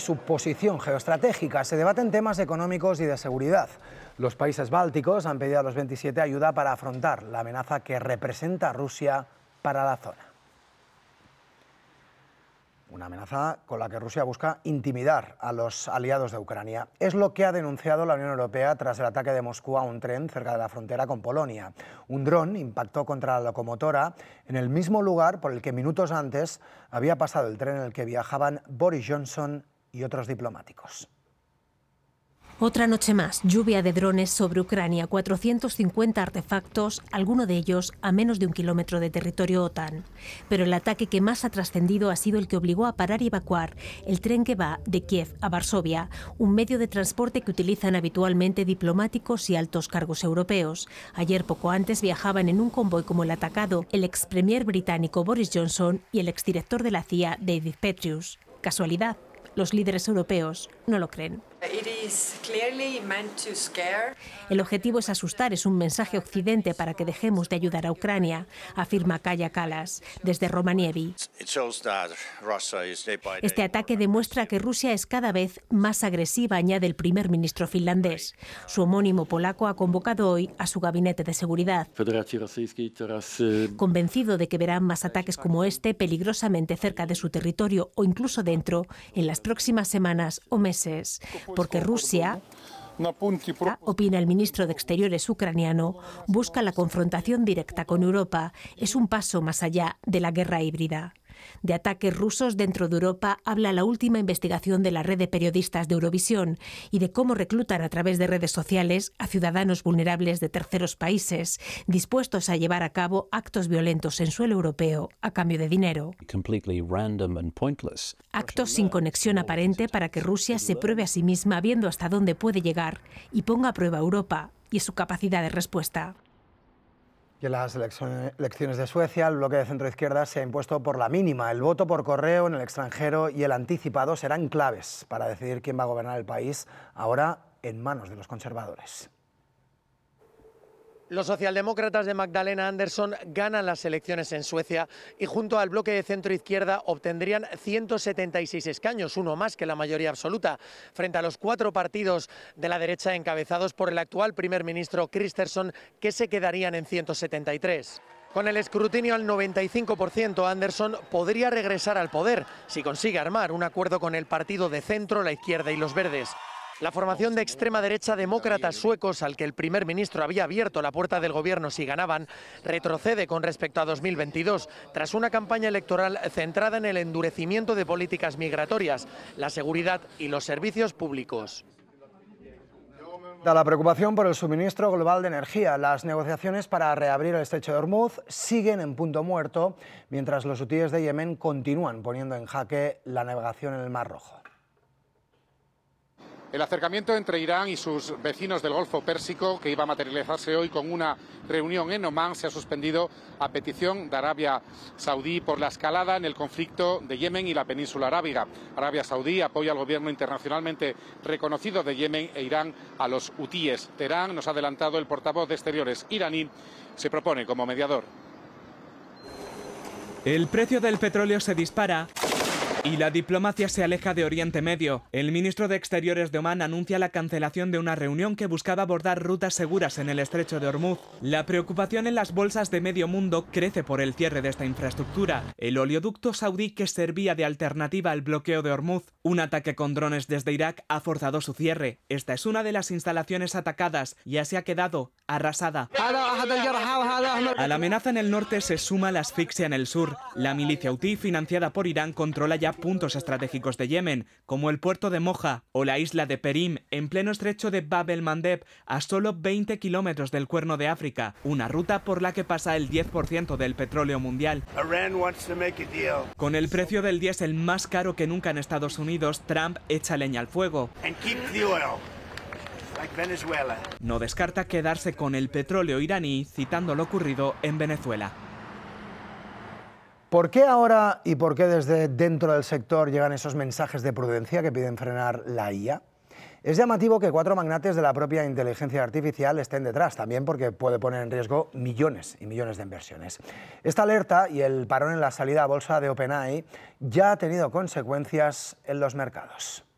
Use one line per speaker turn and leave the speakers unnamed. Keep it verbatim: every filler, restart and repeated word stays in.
su posición geoestratégica. Se debaten temas económicos y de seguridad. Los países bálticos han pedido a los veintisiete ayuda para afrontar la amenaza que representa Rusia para la zona. Una amenaza con la que Rusia busca intimidar a los aliados de Ucrania. Es lo que ha denunciado la Unión Europea tras el ataque de Moscú a un tren cerca de la frontera con Polonia. Un dron impactó contra la locomotora en el mismo lugar por el que minutos antes había pasado el tren en el que viajaban Boris Johnson y otros diplomáticos.
Otra noche más, lluvia de drones sobre Ucrania, cuatrocientos cincuenta artefactos, alguno de ellos a menos de un kilómetro de territorio OTAN. Pero el ataque que más ha trascendido ha sido el que obligó a parar y evacuar el tren que va de Kiev a Varsovia, un medio de transporte que utilizan habitualmente diplomáticos y altos cargos europeos. Ayer, poco antes, viajaban en un convoy como el atacado el ex premier británico Boris Johnson y el exdirector de la C I A, David Petraeus. ¿Casualidad? Los líderes europeos no lo creen. El objetivo es asustar, es un mensaje a Occidente para que dejemos de ayudar a Ucrania, afirma Kaja Kallas desde Rovaniemi. Este ataque demuestra que Rusia es cada vez más agresiva, añade el primer ministro finlandés. Su homónimo polaco ha convocado hoy a su gabinete de seguridad. Convencido de que verán más ataques como este peligrosamente cerca de su territorio o incluso dentro en las próximas semanas o meses. Porque Rusia, opina el ministro de Exteriores ucraniano, busca la confrontación directa con Europa. Es un paso más allá de la guerra híbrida. De ataques rusos dentro de Europa habla la última investigación de la red de periodistas de Eurovisión y de cómo reclutan a través de redes sociales a ciudadanos vulnerables de terceros países, dispuestos a llevar a cabo actos violentos en suelo europeo a cambio de dinero. Actos sin conexión aparente para que Rusia se pruebe a sí misma viendo hasta dónde puede llegar y ponga a prueba a Europa y su capacidad de respuesta.
Y en las elecciones de Suecia, el bloque de centroizquierda se ha impuesto por la mínima. El voto por correo en el extranjero y el anticipado serán claves para decidir quién va a gobernar el país, ahora en manos de los conservadores.
Los socialdemócratas de Magdalena Andersson ganan las elecciones en Suecia y junto al bloque de centroizquierda obtendrían ciento setenta y seis escaños, uno más que la mayoría absoluta, frente a los cuatro partidos de la derecha encabezados por el actual primer ministro Kristersson, que se quedarían en ciento setenta y tres. Con el escrutinio al noventa y cinco por ciento, Andersson podría regresar al poder si consigue armar un acuerdo con el partido de centro, la izquierda y los verdes. La formación de extrema derecha demócratas suecos, al que el primer ministro había abierto la puerta del gobierno si ganaban, retrocede con respecto a dos mil veintidós, tras una campaña electoral centrada en el endurecimiento de políticas migratorias, la seguridad y los servicios públicos.
Da la preocupación por el suministro global de energía. Las negociaciones para reabrir el estrecho de Hormuz siguen en punto muerto, mientras los hutíes de Yemen continúan poniendo en jaque la navegación en el Mar Rojo.
El acercamiento entre Irán y sus vecinos del Golfo Pérsico, que iba a materializarse hoy con una reunión en Omán, se ha suspendido a petición de Arabia Saudí por la escalada en el conflicto de Yemen y la península arábiga. Arabia Saudí apoya al gobierno internacionalmente reconocido de Yemen e Irán a los hutíes. Teherán, nos ha adelantado el portavoz de Exteriores iraní, se propone como mediador.
El precio del petróleo se dispara y la diplomacia se aleja de Oriente Medio. El ministro de Exteriores de Omán anuncia la cancelación de una reunión que buscaba abordar rutas seguras en el estrecho de Hormuz. La preocupación en las bolsas de medio mundo crece por el cierre de esta infraestructura. El oleoducto saudí que servía de alternativa al bloqueo de Hormuz. Un ataque con drones desde Irak ha forzado su cierre. Esta es una de las instalaciones atacadas y así ha quedado arrasada. A la amenaza en el norte se suma la asfixia en el sur. La milicia hutí, financiada por Irán, controla ya puntos estratégicos de Yemen, como el puerto de Moja o la isla de Perim, en pleno estrecho de Bab el-Mandeb, a solo veinte kilómetros del Cuerno de África, una ruta por la que pasa el diez por ciento del petróleo mundial. Con el precio del diésel más caro que nunca en Estados Unidos, Trump echa leña al fuego. No descarta quedarse con el petróleo iraní, citando lo ocurrido en Venezuela.
¿Por qué ahora y por qué desde dentro del sector llegan esos mensajes de prudencia que piden frenar la I A? Es llamativo que cuatro magnates de la propia inteligencia artificial estén detrás, también porque puede poner en riesgo millones y millones de inversiones. Esta alerta y el parón en la salida a bolsa de OpenAI ya ha tenido consecuencias en los mercados.